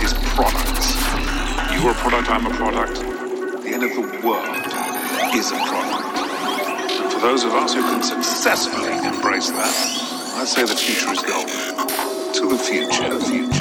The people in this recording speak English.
is products. You're a product, I'm a product. The end of the world is a product. And for those of us who can successfully embrace that, I'd say the future is golden. To the future.